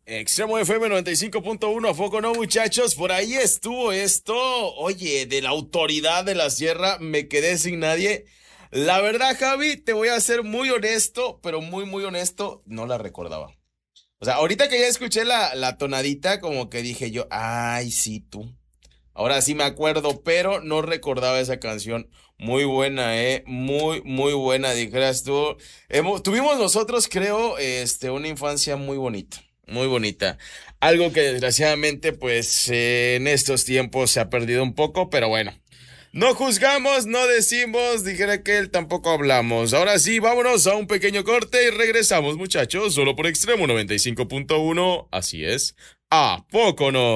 Extremo FM 95.1, ¿a poco no, muchachos? Por ahí estuvo esto. Oye, de la autoridad de la sierra me quedé sin nadie. La verdad, Javi, te voy a ser muy honesto, pero muy, muy honesto, no la recordaba. O sea, ahorita que ya escuché la tonadita, como que dije yo, ay, sí, tú. Ahora sí me acuerdo, pero no recordaba esa canción. Muy buena, muy, muy buena, dijeras tú. Tuvimos nosotros, creo, una infancia muy bonita, muy bonita. Algo que desgraciadamente, pues, en estos tiempos se ha perdido un poco, pero bueno. No juzgamos, no decimos, dijera que él tampoco hablamos. Ahora sí, vámonos a un pequeño corte y regresamos, muchachos, solo por Extremo 95.1. Así es. ¿A poco no?